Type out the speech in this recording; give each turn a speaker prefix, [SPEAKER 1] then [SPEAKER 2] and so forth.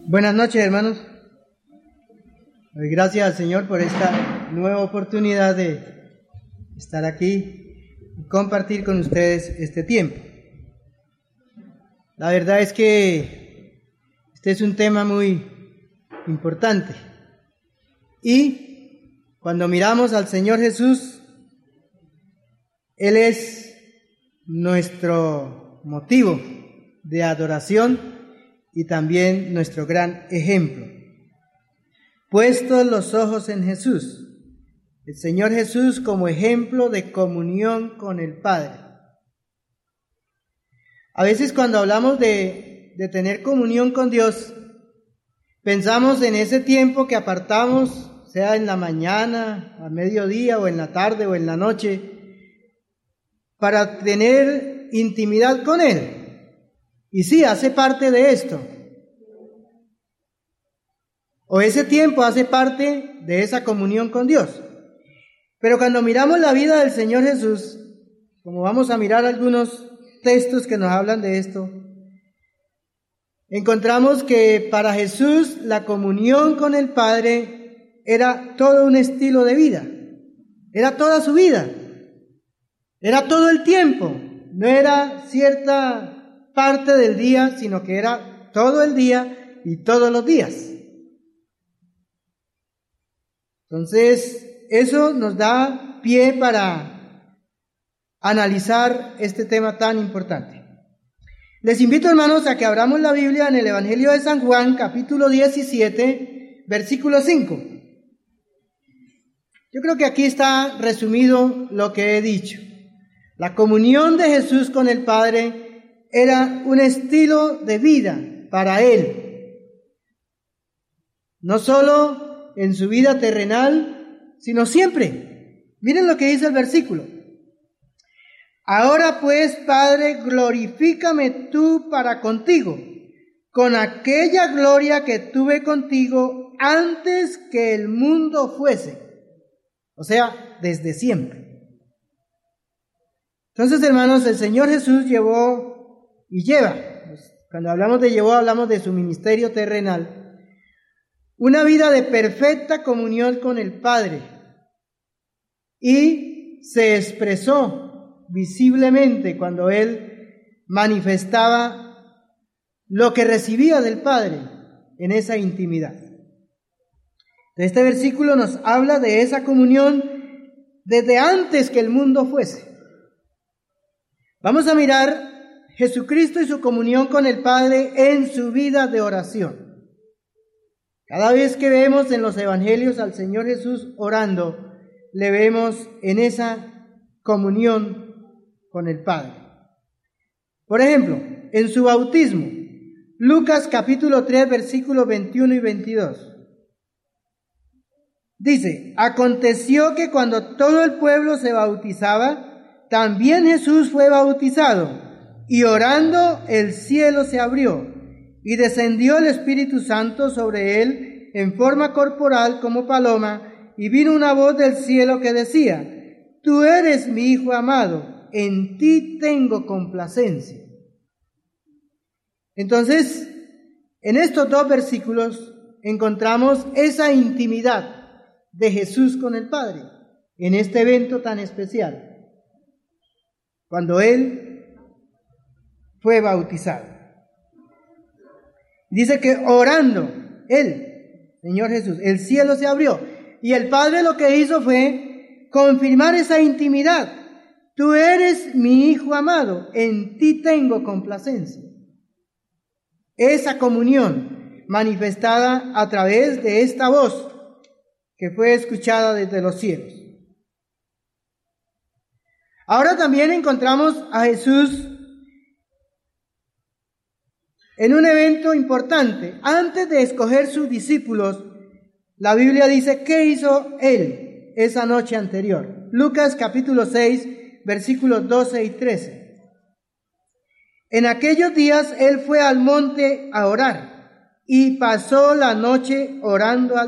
[SPEAKER 1] Buenas noches, hermanos. Doy gracias al Señor por esta nueva oportunidad de estar aquí y compartir con ustedes este tiempo. La verdad es que este es un tema muy importante. Y cuando miramos al Señor Jesús, Él es nuestro motivo de adoración y también nuestro gran ejemplo. Puestos los ojos en Jesús, el Señor Jesús como ejemplo de comunión con el Padre. A veces cuando hablamos de tener comunión con Dios, pensamos en ese tiempo que apartamos, sea en la mañana, a mediodía, o en la tarde, o en la noche, para tener intimidad con Él. Y sí, hace parte de esto. O ese tiempo hace parte de esa comunión con Dios. Pero cuando miramos la vida del Señor Jesús, como vamos a mirar algunos textos que nos hablan de esto, encontramos que para Jesús la comunión con el Padre era todo un estilo de vida. Era toda su vida. Era todo el tiempo. No era cierta parte del día, sino que era todo el día y todos los días. Entonces, eso nos da pie para analizar este tema tan importante. Les invito, hermanos, a que abramos la Biblia en el Evangelio de San Juan, capítulo 17, versículo 5. Yo creo que aquí está resumido lo que he dicho. La comunión de Jesús con el Padre era un estilo de vida para Él. No solo en su vida terrenal, sino siempre. Miren lo que dice el versículo. Ahora pues, Padre, glorifícame tú para contigo, con aquella gloria que tuve contigo antes que el mundo fuese. O sea, desde siempre. Entonces, hermanos, el Señor Jesús llevó y lleva, cuando hablamos de llevó, hablamos de su ministerio terrenal, una vida de perfecta comunión con el Padre, y se expresó visiblemente cuando Él manifestaba lo que recibía del Padre en esa intimidad. Este versículo nos habla de esa comunión desde antes que el mundo fuese. Vamos a mirar Jesucristo y su comunión con el Padre en su vida de oración. Cada vez que vemos en los evangelios al Señor Jesús orando, le vemos en esa comunión con el Padre. Por ejemplo, en su bautismo, Lucas capítulo 3, versículos 21 y 22. Dice, aconteció que cuando todo el pueblo se bautizaba, también Jesús fue bautizado. Y orando, el cielo se abrió, y descendió el Espíritu Santo sobre él en forma corporal como paloma, y vino una voz del cielo que decía, tú eres mi Hijo amado, en ti tengo complacencia. Entonces, en estos dos versículos encontramos esa intimidad de Jesús con el Padre, en este evento tan especial, cuando Él fue bautizado. Dice que orando, Él, Señor Jesús, el cielo se abrió. Y el Padre lo que hizo fue confirmar esa intimidad. Tú eres mi Hijo amado, en ti tengo complacencia. Esa comunión manifestada a través de esta voz que fue escuchada desde los cielos. Ahora también encontramos a Jesús en un evento importante. Antes de escoger sus discípulos, la Biblia dice, ¿qué hizo Él esa noche anterior? Lucas capítulo 6, versículos 12 y 13. En aquellos días Él fue al monte a orar y pasó la noche orando al